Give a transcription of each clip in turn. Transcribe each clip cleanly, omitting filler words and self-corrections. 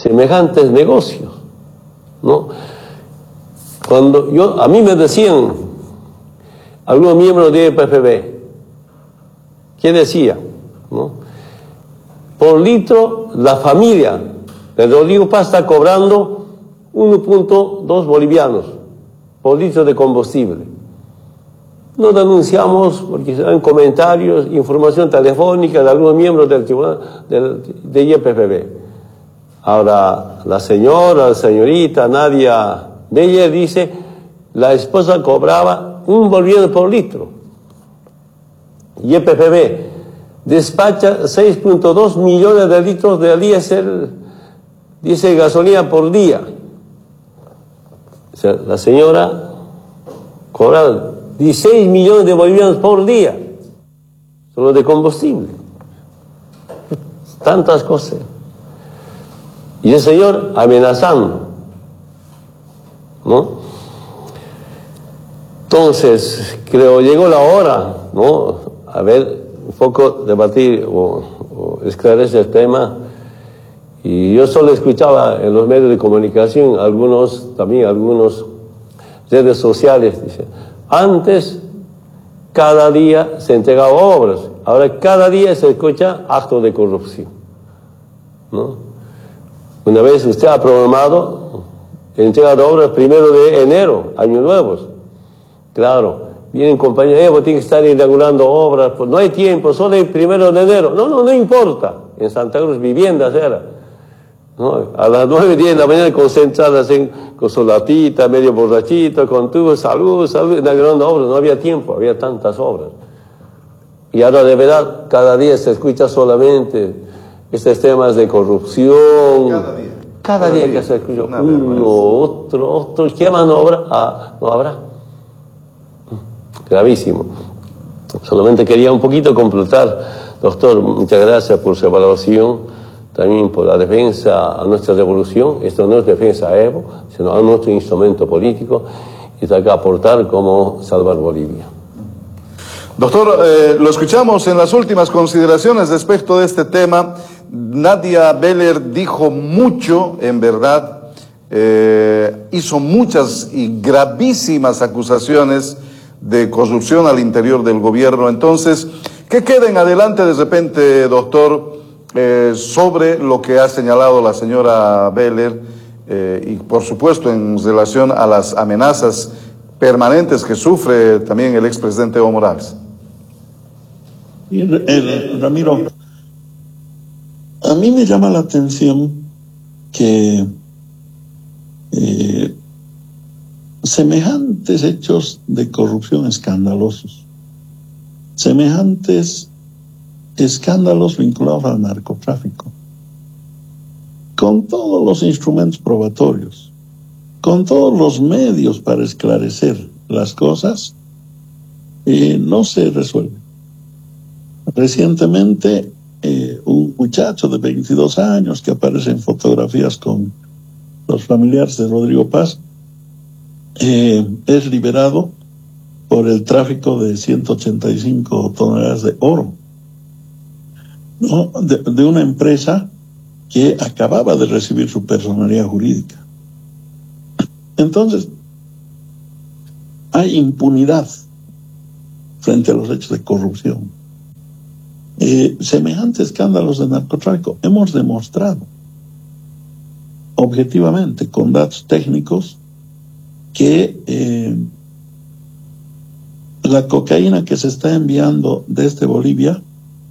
semejantes negocios, ¿no? Cuando a mí me decían algunos miembros de EPFB, ¿qué decía? ¿No? Por litro, la familia de Rodrigo Paz está cobrando 1.2 bolivianos por litro de combustible. No denunciamos porque se dan comentarios, información telefónica de algunos miembros del tribunal de YPFB. Ahora, la señorita Nadia Beller dice, la esposa cobraba 1 boliviano por litro. YPFB despacha 6.2 millones de litros de diésel, gasolina por día. O sea, la señora cobra 16 millones de bolivianos por día, solo de combustible. Tantas cosas. Y el señor amenazando, ¿no? Entonces, creo, llegó la hora, ¿no? A ver, un poco debatir o esclarecer el tema. Y yo solo escuchaba en los medios de comunicación, algunos redes sociales, dicen, antes cada día se entregaba obras, ahora cada día se escucha actos de corrupción, ¿no? Una vez usted ha programado entrega de obras 1 de enero, años nuevos. Claro, vienen compañías, tiene que estar inaugurando obras, pues no hay tiempo, solo el 1 de enero. No importa. En Santa Cruz viviendas era, ¿no? A las 9:10 de la mañana concentradas con solatita, medio borrachito, con tu salud, inaugurando obras. No había tiempo, había tantas obras. Y ahora de verdad, cada día se escucha solamente estos temas de corrupción. Cada día que se escucha uno, otro, ¿qué más no habrá? No habrá. Gravísimo. Solamente quería un poquito completar, doctor, muchas gracias por su evaluación, también por la defensa a nuestra revolución. Esto no es defensa a Evo, sino a nuestro instrumento político, y está acá aportar cómo salvar Bolivia. Doctor, lo escuchamos en las últimas consideraciones respecto de este tema. Nadia Beller dijo mucho, en verdad, hizo muchas y gravísimas acusaciones de corrupción al interior del gobierno. Entonces, ¿qué queda en adelante de repente, doctor, sobre lo que ha señalado la señora Beller y por supuesto en relación a las amenazas permanentes que sufre también el expresidente Evo Morales? Ramiro, a mí me llama la atención que semejantes hechos de corrupción escandalosos, semejantes escándalos vinculados al narcotráfico, con todos los instrumentos probatorios, con todos los medios para esclarecer las cosas, no se resuelven. Recientemente, un muchacho de 22 años que aparece en fotografías con los familiares de Rodrigo Paz, es liberado por el tráfico de 185 toneladas de oro, ¿no? de una empresa que acababa de recibir su personalidad jurídica. Entonces, hay impunidad frente a los hechos de corrupción. Semejantes escándalos de narcotráfico hemos demostrado objetivamente con datos técnicos que la cocaína que se está enviando desde Bolivia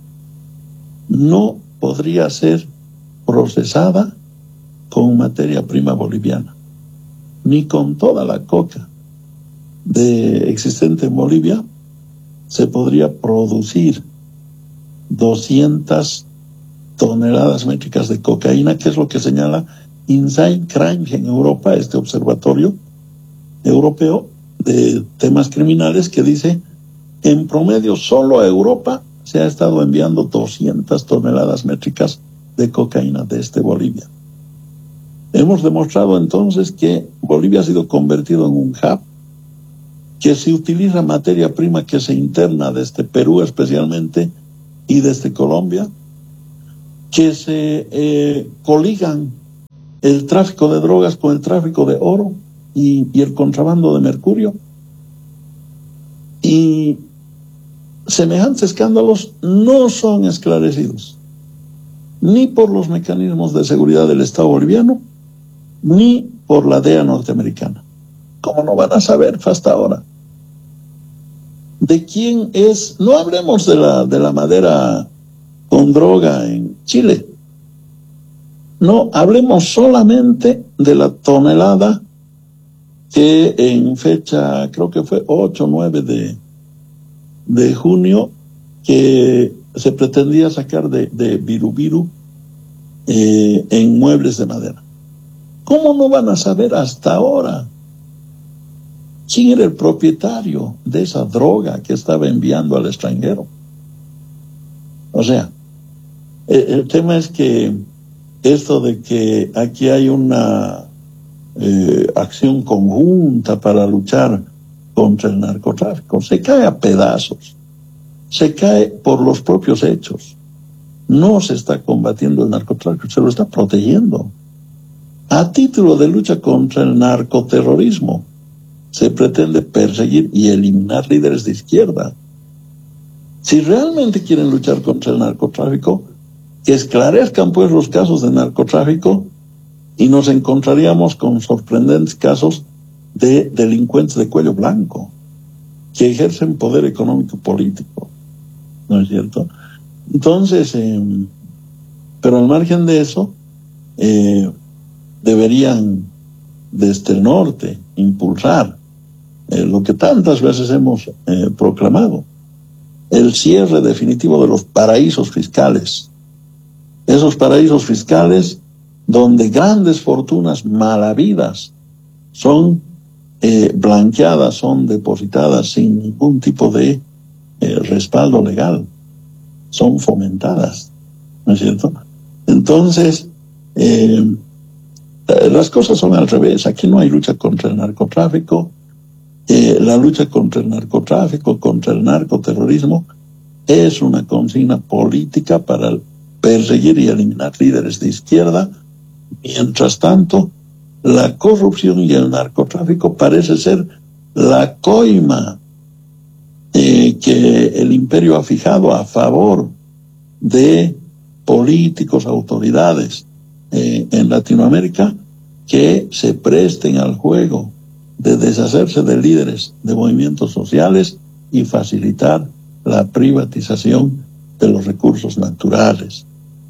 no podría ser procesada con materia prima boliviana, ni con toda la coca existente en Bolivia se podría producir 200 toneladas métricas de cocaína, que es lo que señala Inside Crime en Europa, este observatorio europeo de temas criminales, que dice en promedio solo a Europa se ha estado enviando 200 toneladas métricas de cocaína desde Bolivia. Hemos demostrado entonces que Bolivia ha sido convertido en un hub, que se utiliza materia prima que se interna desde Perú especialmente y desde Colombia, que se coligan el tráfico de drogas con el tráfico de oro y el contrabando de mercurio. Y semejantes escándalos no son esclarecidos ni por los mecanismos de seguridad del Estado boliviano ni por la DEA norteamericana. ¿Cómo no van a saber hasta ahora de quién es? No hablemos de la madera con droga en Chile. No, hablemos solamente de la tonelada que en fecha, creo que fue 8 o 9 de junio, que se pretendía sacar de Birubiru en muebles de madera. ¿Cómo no van a saber hasta ahora quién era el propietario de esa droga que estaba enviando al extranjero? O sea, el tema es que esto de que aquí hay una acción conjunta para luchar contra el narcotráfico se cae a pedazos, se cae por los propios hechos. No se está combatiendo el narcotráfico, se lo está protegiendo. A título de lucha contra el narcoterrorismo se pretende perseguir y eliminar líderes de izquierda. Si realmente quieren luchar contra el narcotráfico, que esclarezcan pues los casos de narcotráfico y nos encontraríamos con sorprendentes casos de delincuentes de cuello blanco que ejercen poder económico y político, ¿no es cierto? Entonces, pero al margen de eso, deberían desde el norte impulsar lo que tantas veces hemos proclamado, el cierre definitivo de los paraísos fiscales. Esos paraísos fiscales donde grandes fortunas mal habidas son blanqueadas, son depositadas sin ningún tipo de respaldo legal, son fomentadas, ¿no es cierto? Entonces, las cosas son al revés. Aquí no hay lucha contra el narcotráfico. La lucha contra el narcotráfico, contra el narcoterrorismo, es una consigna política para perseguir y eliminar líderes de izquierda. Mientras tanto, la corrupción y el narcotráfico parece ser la coima que el imperio ha fijado a favor de políticos, autoridades en Latinoamérica que se presten al juego de deshacerse de líderes de movimientos sociales y facilitar la privatización de los recursos naturales.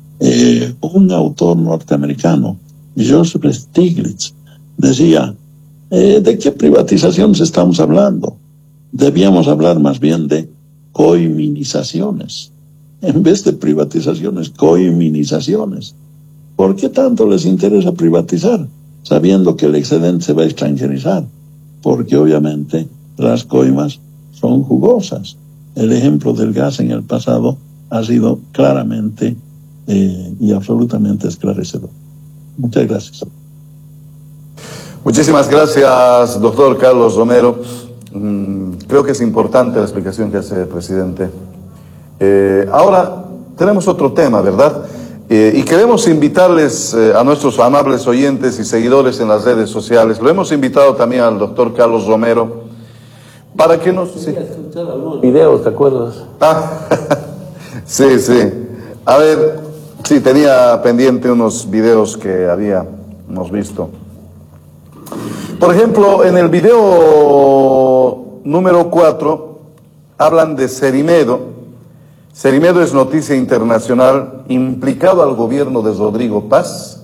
Un autor norteamericano, Joseph Stiglitz, decía, ¿de qué privatizaciones estamos hablando? Debíamos hablar más bien de coiminizaciones, en vez de privatizaciones, coiminizaciones. ¿Por qué tanto les interesa privatizar, sabiendo que el excedente se va a extranjerizar? Porque obviamente las coimas son jugosas. El ejemplo del gas en el pasado ha sido claramente y absolutamente esclarecedor. Muchas gracias. Muchísimas gracias, doctor Carlos Romero. Creo que es importante la explicación que hace el presidente. Ahora tenemos otro tema, ¿verdad? Y queremos invitarles a nuestros amables oyentes y seguidores en las redes sociales. Lo hemos invitado también al doctor Carlos Romero para que nos... Sí. Escuchar algunos videos, ¿te acuerdas? Sí. A ver, sí, tenía pendiente unos videos que habíamos visto. Por ejemplo, en el video número 4 hablan de Cerimedo. Cerimedo es noticia internacional, implicado al gobierno de Rodrigo Paz,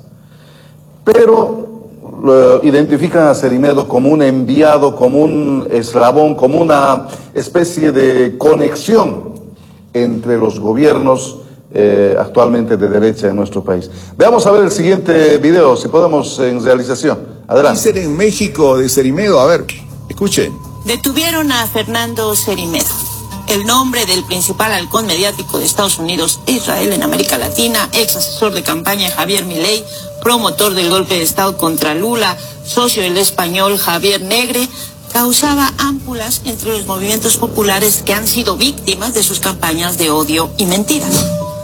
pero identifican a Cerimedo como un enviado, como un eslabón, como una especie de conexión entre los gobiernos actualmente de derecha en nuestro país. Veamos a ver el siguiente video, si podemos, en realización. Adelante. Dicen en México de Cerimedo, a ver, escuchen. Detuvieron a Fernando Cerimedo, el nombre del principal halcón mediático de Estados Unidos e Israel en América Latina, ex asesor de campaña de Javier Milei, promotor del golpe de Estado contra Lula, socio del español Javier Negre, causaba ámpulas entre los movimientos populares que han sido víctimas de sus campañas de odio y mentiras.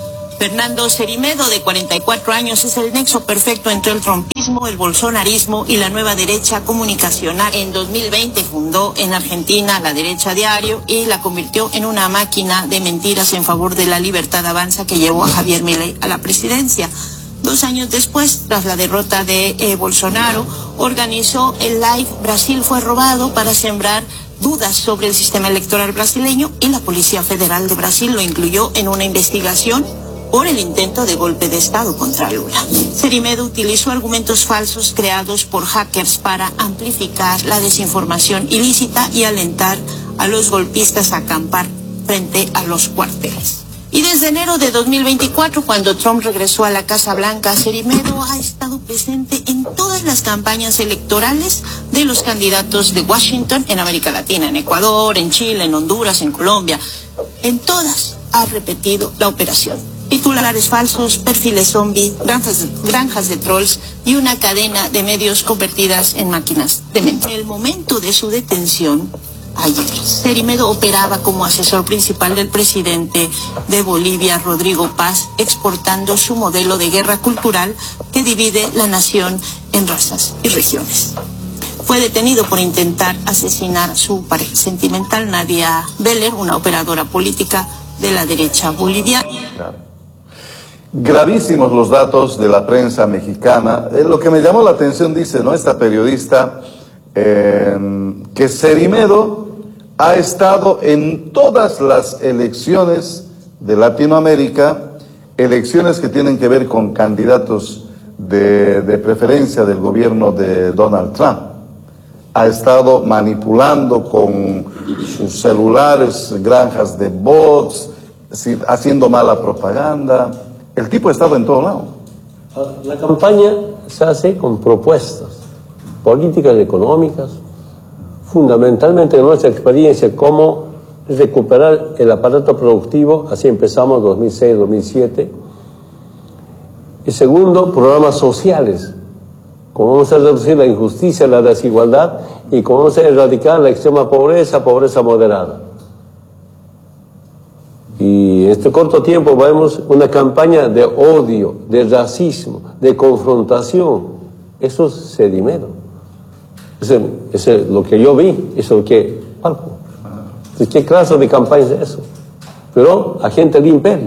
Fernando Cerimedo, de 44 años, es el nexo perfecto entre el trumpismo, el bolsonarismo y la nueva derecha comunicacional. En 2020 fundó en Argentina La Derecha Diario y la convirtió en una máquina de mentiras en favor de la libertad avanza que llevó a Javier Milei a la presidencia. 2 años después, tras la derrota de Bolsonaro, organizó el live Brasil fue robado para sembrar dudas sobre el sistema electoral brasileño, y la Policía Federal de Brasil lo incluyó en una investigación por el intento de golpe de Estado contra Lula. Cerimedo utilizó argumentos falsos creados por hackers para amplificar la desinformación ilícita y alentar a los golpistas a acampar frente a los cuarteles. Y desde enero de 2024, cuando Trump regresó a la Casa Blanca, Cerimedo ha estado presente en todas las campañas electorales de los candidatos de Washington en América Latina, en Ecuador, en Chile, en Honduras, en Colombia. En todas ha repetido la operación. Titulares falsos, perfiles zombie, granjas de trolls y una cadena de medios convertidas en máquinas de mentir. En el momento de su detención, ayer, Cerimedo operaba como asesor principal del presidente de Bolivia, Rodrigo Paz, exportando su modelo de guerra cultural que divide la nación en razas y regiones. Fue detenido por intentar asesinar a su pareja sentimental, Nadia Beller, una operadora política de la derecha boliviana. Gravísimos los datos de la prensa mexicana. Lo que me llamó la atención, dice, ¿no?, esta periodista, que Cerimedo ha estado en todas las elecciones de Latinoamérica, elecciones que tienen que ver con candidatos de preferencia del gobierno de Donald Trump. Ha estado manipulando con sus celulares, granjas de bots, haciendo mala propaganda. El tipo ha estado en todo lado. La campaña se hace con propuestas políticas, económicas, fundamentalmente en nuestra experiencia, cómo recuperar el aparato productivo. Así empezamos 2006, 2007. Y segundo, programas sociales, cómo vamos a reducir la injusticia, la desigualdad, y cómo vamos a erradicar la extrema pobreza, pobreza moderada. Y en este corto tiempo vemos una campaña de odio, de racismo, de confrontación. Eso es Cerimedo. Eso es lo que yo vi, eso es lo que palpo. ¿Qué clase de campaña es eso? Pero agente del imperio.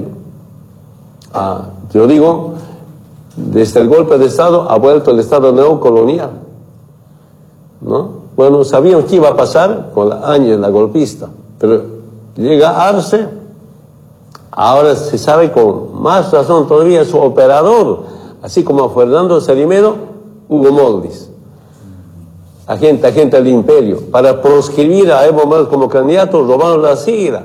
Yo digo, desde el golpe de Estado ha vuelto el Estado neocolonial, ¿no? Bueno, sabíamos que iba a pasar con la Áñez, la golpista, pero llega Arce. Ahora se sabe con más razón todavía su operador, así como Fernando Cerimedo, Hugo Moldis, agente del imperio, para proscribir a Evo Morales como candidato, robaron la sigla.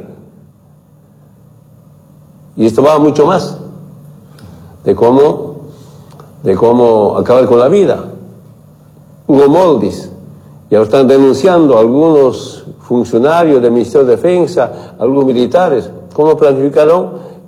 Y esto va mucho más de cómo acabar con la vida. Hugo Moldis, ya lo están denunciando algunos funcionarios del Ministerio de Defensa, algunos militares. ¿Cómo planificaron?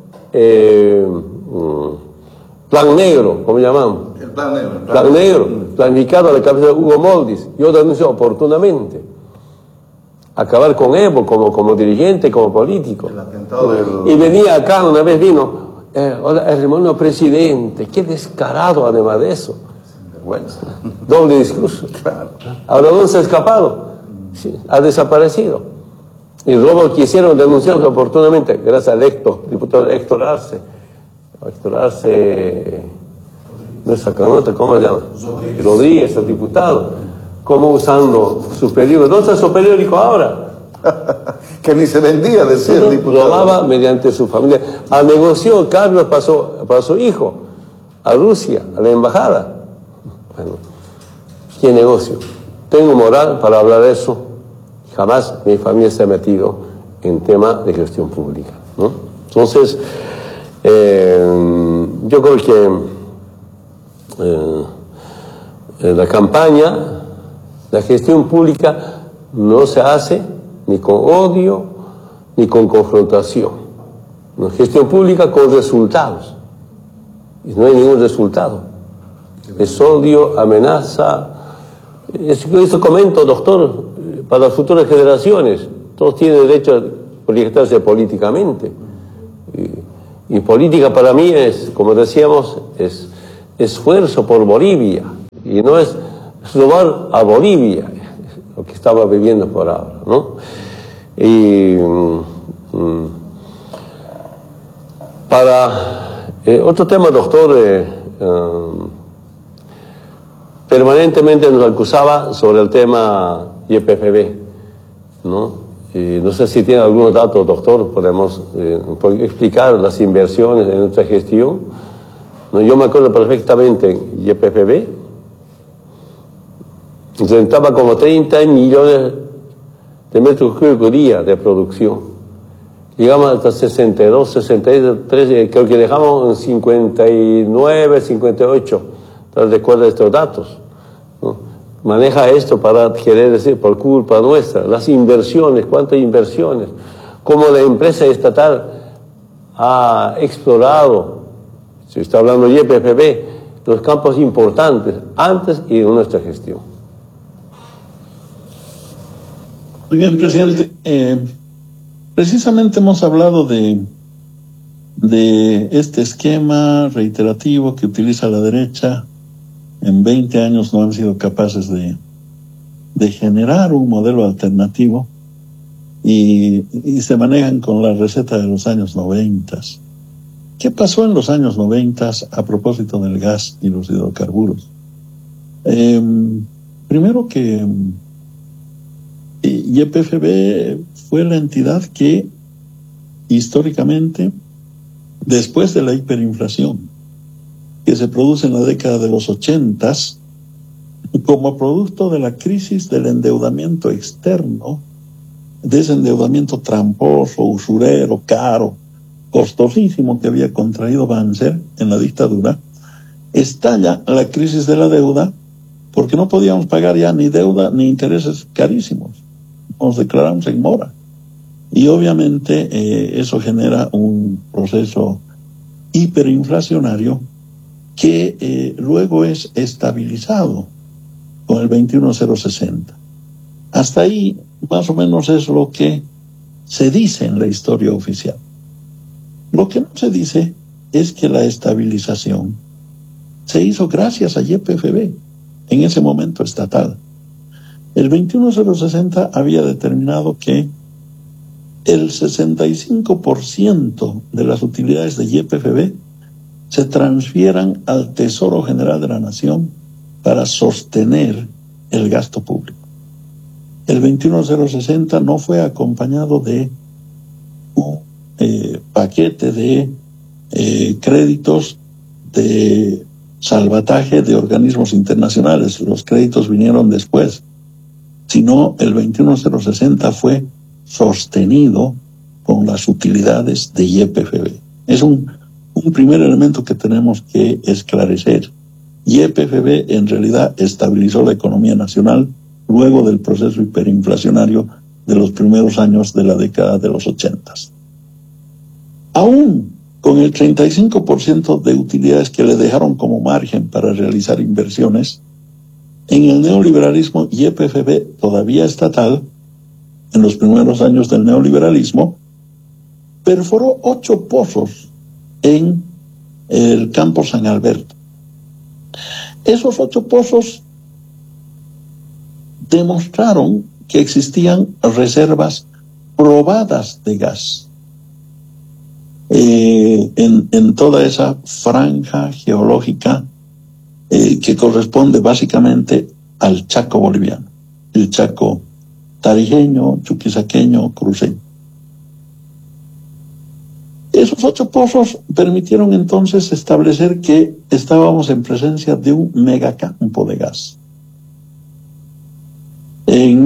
Plan negro, ¿cómo llamamos? El plan negro. Plan negro, planificado a la cabeza de Hugo Moldis. Yo denuncio oportunamente. Acabar con Evo como dirigente, como político. El atentado del... Y venía acá, una vez vino, hola, hermano presidente, qué descarado además de eso. Vergüenza. Doble discurso. Claro. Ahora, ¿dónde se ha escapado? Sí, ha desaparecido. Y robo quisieron denunciarlo oportunamente, gracias al diputado Héctor Arce. Héctor Arce, no es Sacanota, ¿cómo se llama? Rodríguez, el diputado. ¿Cómo usando su periódico? ¿Dónde está su periódico ahora? Que ni se vendía de ser diputado. Robaba mediante su familia. Negoció Carlos para su hijo a Rusia, a la embajada. Bueno, ¿qué negocio? Tengo moral para hablar de eso. Jamás mi familia se ha metido en tema de gestión pública, ¿no? Entonces, yo creo que la campaña, la gestión pública no se hace ni con odio ni con confrontación. La gestión pública con resultados. Y no hay ningún resultado. Es odio, amenaza. Esto comento, doctor, para las futuras generaciones. Todos tienen derecho a proyectarse políticamente. Y política para mí es, como decíamos, es esfuerzo por Bolivia. Y no es robar a Bolivia, lo que estaba viviendo por ahora, ¿no? Y para otro tema, doctor, permanentemente nos acusaba sobre el tema YPFB, ¿no? Y no sé si tiene algunos datos, doctor, podemos explicar las inversiones en nuestra gestión. ¿No? Yo me acuerdo perfectamente, YPFB representaba como 30 millones de metros cúbicos día de producción. Llegamos hasta 62, 63, creo que dejamos en 59, 58. ¿Te recuerdas estos datos? ¿No? Maneja esto para querer decir por culpa nuestra. Las inversiones, ¿cuántas inversiones? Cómo la empresa estatal ha explorado, se está hablando de YPFB, los campos importantes antes y en nuestra gestión. Muy bien, presidente. Precisamente hemos hablado de este esquema reiterativo que utiliza la derecha. En 20 años no han sido capaces de generar un modelo alternativo y se manejan con la receta de los años 90. ¿Qué pasó en los años 90 a propósito del gas y los hidrocarburos? Primero que YPFB fue la entidad que históricamente, después de la hiperinflación que se produce en la década de los 80, como producto de la crisis del endeudamiento externo, de ese endeudamiento tramposo, usurero, caro, costosísimo que había contraído Banzer en la dictadura, estalla la crisis de la deuda porque no podíamos pagar ya ni deuda ni intereses carísimos. Nos declaramos en mora. Y obviamente eso genera un proceso hiperinflacionario que luego es estabilizado con el 21.060. Hasta ahí más o menos es lo que se dice en la historia oficial. Lo que no se dice es que la estabilización se hizo gracias a YPFB, en ese momento estatal. El 21.060 había determinado que el 65% de las utilidades de YPFB se transfieran al Tesoro General de la Nación para sostener el gasto público. El 21.060 no fue acompañado de un paquete de créditos de salvataje de organismos internacionales. Los créditos vinieron después, sino el 21.060 fue sostenido con las utilidades de YPFB. Es un primer elemento que tenemos que esclarecer. YPFB en realidad estabilizó la economía nacional luego del proceso hiperinflacionario de los primeros años de la década de los 80. Aún con el 35% de utilidades que le dejaron como margen para realizar inversiones, en el neoliberalismo YPFB todavía estatal, en los primeros años del neoliberalismo, perforó 8 pozos en el campo San Alberto. Esos 8 pozos demostraron que existían reservas probadas de gas en toda esa franja geológica que corresponde básicamente al Chaco boliviano, el Chaco tarijeño, chuquisaqueño, cruceño. Esos 8 pozos permitieron entonces establecer que estábamos en presencia de un megacampo de gas. En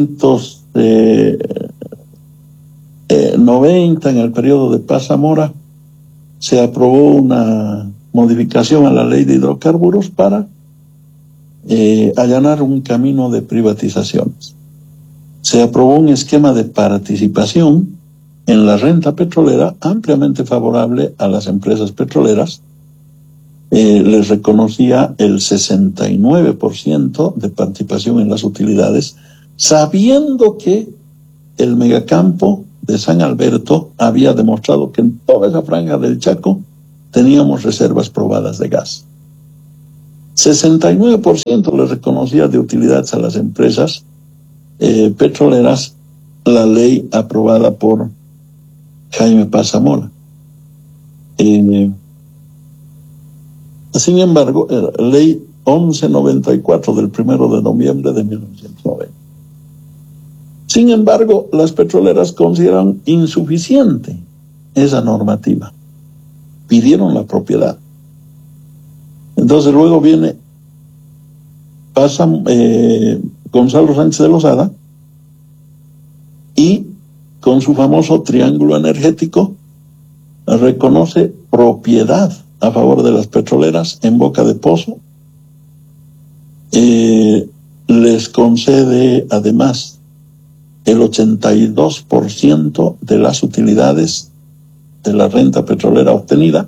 1990, en el periodo de Paz Zamora, se aprobó una modificación a la ley de hidrocarburos para allanar un camino de privatizaciones. Se aprobó un esquema de participación en la renta petrolera ampliamente favorable a las empresas petroleras. Les reconocía el 69% de participación en las utilidades, sabiendo que el megacampo de San Alberto había demostrado que en toda esa franja del Chaco teníamos reservas probadas de gas. 69% le reconocía de utilidades a las empresas petroleras la ley aprobada por Jaime Paz Zamora. Sin embargo, la ley 1194 del 1 de noviembre de 1990. Sin embargo, las petroleras consideran insuficiente esa normativa. Pidieron la propiedad. Entonces luego viene Gonzalo Sánchez de Lozada y con su famoso triángulo energético reconoce propiedad a favor de las petroleras en Boca de Pozo. Les concede además el 82% de las utilidades de la renta petrolera obtenida,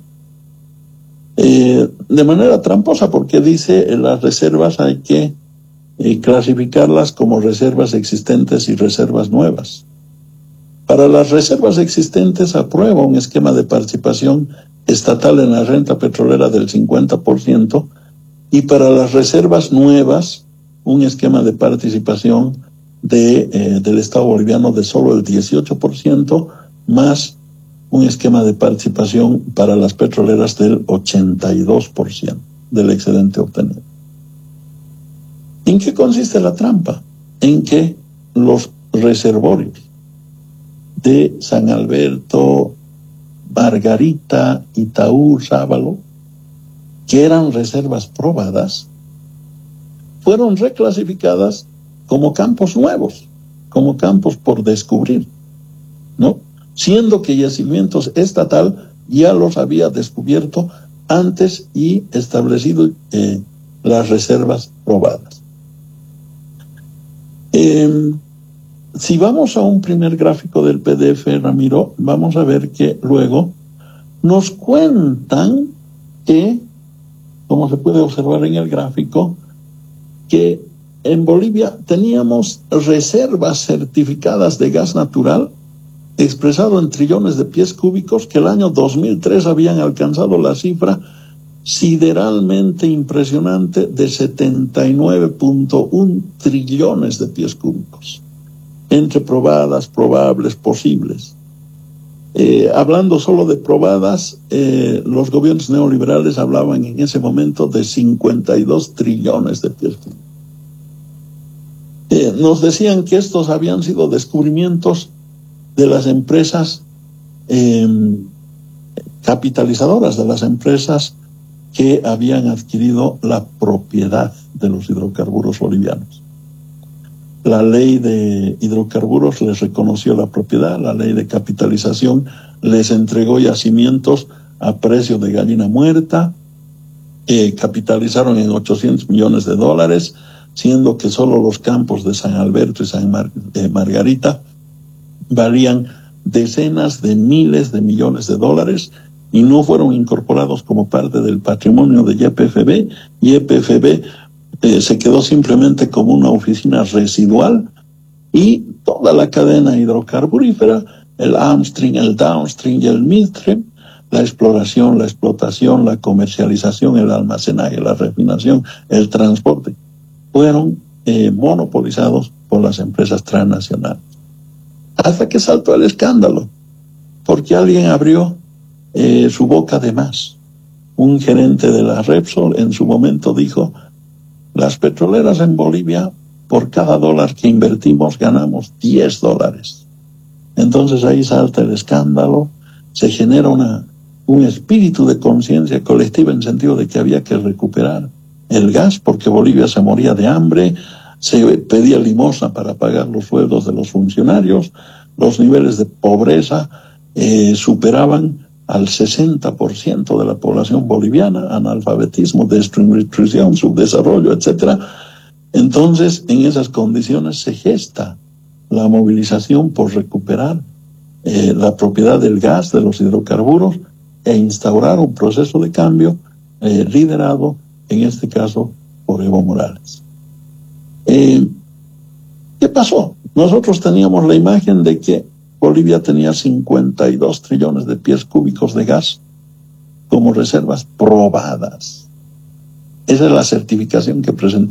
de manera tramposa, porque dice las reservas hay que clasificarlas como reservas existentes y reservas nuevas. Para las reservas existentes aprueba un esquema de participación estatal en la renta petrolera del 50%, y para las reservas nuevas un esquema de participación del Estado boliviano de solo el 18%, más un esquema de participación para las petroleras del 82% del excedente obtenido. ¿En qué consiste la trampa? En que los reservorios de San Alberto, Margarita, Itaú, Sábalo, que eran reservas probadas, fueron reclasificadas como campos nuevos, como campos por descubrir, ¿no? Siendo que Yacimientos Estatal ya los había descubierto antes y establecido las reservas probadas. Si vamos a un primer gráfico del PDF, Ramiro, vamos a ver que luego nos cuentan que, como se puede observar en el gráfico, que en Bolivia teníamos reservas certificadas de gas natural expresado en trillones de pies cúbicos, que el año 2003 habían alcanzado la cifra sideralmente impresionante de 79.1 trillones de pies cúbicos, entre probadas, probables, posibles. Hablando solo de probadas, los gobiernos neoliberales hablaban en ese momento de 52 trillones de pies cúbicos. Nos decían que estos habían sido descubrimientos de las empresas capitalizadoras, de las empresas que habían adquirido la propiedad de los hidrocarburos bolivianos. La ley de hidrocarburos les reconoció la propiedad, la ley de capitalización les entregó yacimientos a precio de gallina muerta, capitalizaron en $800 millones, siendo que solo los campos de San Alberto y San Margarita valían decenas de miles de millones de dólares y no fueron incorporados como parte del patrimonio de YPFB. YPFB se quedó simplemente como una oficina residual, y toda la cadena hidrocarburífera, el upstream, el downstream y el midstream, la exploración, la explotación, la comercialización, el almacenaje, la refinación, el transporte, fueron monopolizados por las empresas transnacionales. Hasta que saltó el escándalo, porque alguien abrió su boca de más. Un gerente de la Repsol en su momento dijo: las petroleras en Bolivia, por cada dólar que invertimos ganamos $10. Entonces ahí salta el escándalo, se genera un espíritu de conciencia colectiva en sentido de que había que recuperar el gas, porque Bolivia se moría de hambre, se pedía limosna para pagar los sueldos de los funcionarios, los niveles de pobreza superaban al 60% de la población boliviana, analfabetismo, desnutrición, subdesarrollo, etc. Entonces, en esas condiciones se gesta la movilización por recuperar la propiedad del gas, de los hidrocarburos, e instaurar un proceso de cambio liderado, en este caso, por Evo Morales. ¿Qué pasó? Nosotros teníamos la imagen de que Bolivia tenía 52 trillones de pies cúbicos de gas como reservas probadas. Esa es la certificación que presentó